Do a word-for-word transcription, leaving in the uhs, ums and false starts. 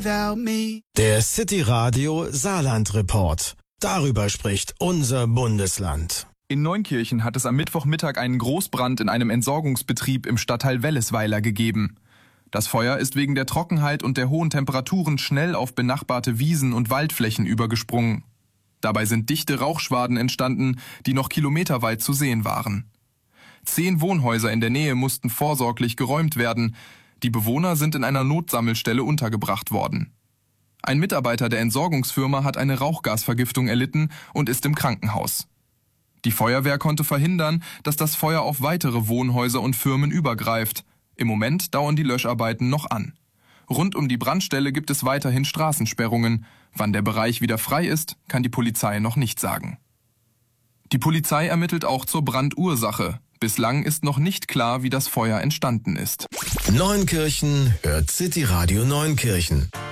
Der City Radio Saarland Report. Darüber spricht unser Bundesland. In Neunkirchen hat es am Mittwochmittag einen Großbrand in einem Entsorgungsbetrieb im Stadtteil Wellesweiler gegeben. Das Feuer ist wegen der Trockenheit und der hohen Temperaturen schnell auf benachbarte Wiesen und Waldflächen übergesprungen. Dabei sind dichte Rauchschwaden entstanden, die noch kilometerweit zu sehen waren. Zehn Wohnhäuser in der Nähe mussten vorsorglich geräumt werden. Die Bewohner sind in einer Notsammelstelle untergebracht worden. Ein Mitarbeiter der Entsorgungsfirma hat eine Rauchgasvergiftung erlitten und ist im Krankenhaus. Die Feuerwehr konnte verhindern, dass das Feuer auf weitere Wohnhäuser und Firmen übergreift. Im Moment dauern die Löscharbeiten noch an. Rund um die Brandstelle gibt es weiterhin Straßensperrungen. Wann der Bereich wieder frei ist, kann die Polizei noch nicht sagen. Die Polizei ermittelt auch zur Brandursache. Bislang ist noch nicht klar, wie das Feuer entstanden ist. Neunkirchen hört City Radio Neunkirchen.